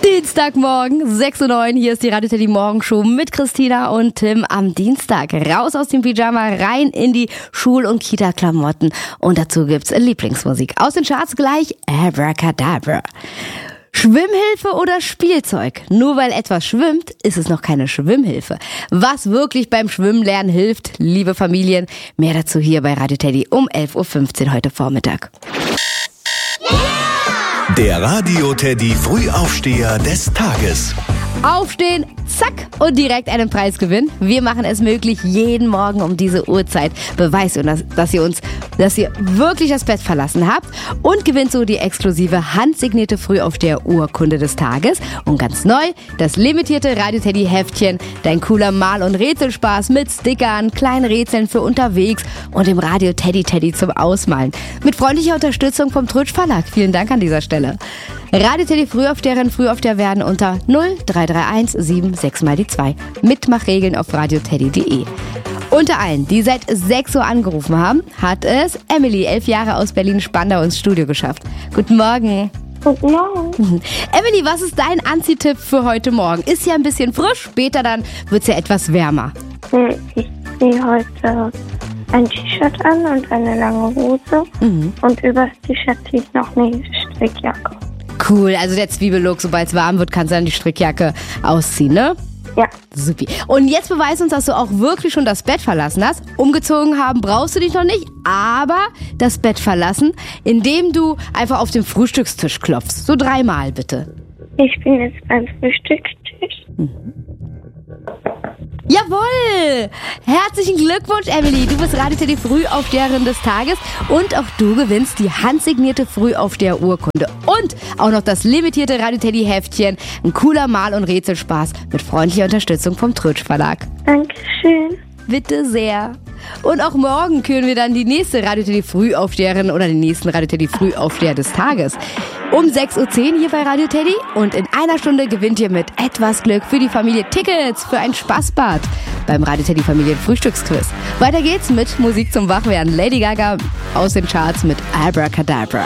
Dienstagmorgen, 6:09 Uhr, hier ist die Radio Teddy Morgenshow mit Christina und Tim am Dienstag. Raus aus dem Pyjama, rein in die Schul- und Kita-Klamotten. Und dazu gibt's Lieblingsmusik. Aus den Charts gleich Abracadabra. Schwimmhilfe oder Spielzeug? Nur weil etwas schwimmt, ist es noch keine Schwimmhilfe. Was wirklich beim Schwimmlernen hilft, liebe Familien, mehr dazu hier bei Radio Teddy um 11:15 Uhr heute Vormittag. Der Radio Teddy Frühaufsteher des Tages. Aufstehen, zack, und direkt einen Preis gewinnen. Wir machen es möglich, jeden Morgen um diese Uhrzeit beweist ihr, dass ihr wirklich das Bett verlassen habt und gewinnt so die exklusive handsignierte Frühaufsteher-Urkunde des Tages. Und ganz neu, das limitierte Radio Teddy Heftchen, dein cooler Mal- und Rätselspaß mit Stickern, kleinen Rätseln für unterwegs und dem Radio Teddy zum Ausmalen. Mit freundlicher Unterstützung vom Trötsch Verlag. Vielen Dank an dieser Stelle. Radio Teddy Frühaufsteher werden unter 0331 76 mal die 2. Mitmachregeln auf radioteddy.de. Unter allen, die seit 6 Uhr angerufen haben, hat es Emily, 11 Jahre aus Berlin-Spandau, ins Studio geschafft. Guten Morgen. Guten Morgen. Emily, was ist dein Anziehtipp für heute Morgen? Ist ja ein bisschen frisch, später dann wird es ja etwas wärmer. Ich ziehe heute ein T-Shirt an und eine lange Hose. Und über das T-Shirt ziehe ich noch eine Strickjacke. Cool, also der Zwiebellook, sobald es warm wird, kannst du dann die Strickjacke ausziehen, ne? Ja. Supi. Und jetzt beweis uns, dass du auch wirklich schon das Bett verlassen hast. Umgezogen haben brauchst du dich noch nicht, aber das Bett verlassen, indem du einfach auf den Frühstückstisch klopfst. So 3-mal bitte. Ich bin jetzt beim Frühstückstisch. Jawohl! Herzlichen Glückwunsch, Emily. Du bist Radio Teddy Frühaufsteherin des Tages und auch du gewinnst die handsignierte Frühaufsteher-Urkunde und auch noch das limitierte Radio Teddy Heftchen. Ein cooler Mal- und Rätselspaß mit freundlicher Unterstützung vom Trötsch Verlag. Dankeschön. Bitte sehr. Und auch morgen küren wir dann die nächste Radio Teddy Frühaufsteherin oder den nächsten Radio Teddy Frühaufsteher des Tages. Um 6:10 Uhr hier bei Radio Teddy und in einer Stunde gewinnt ihr mit etwas Glück für die Familie Tickets für ein Spaßbad beim Radio Teddy Familien Frühstücksquiz. Weiter geht's mit Musik zum Wachwerden. Lady Gaga aus den Charts mit Abracadabra.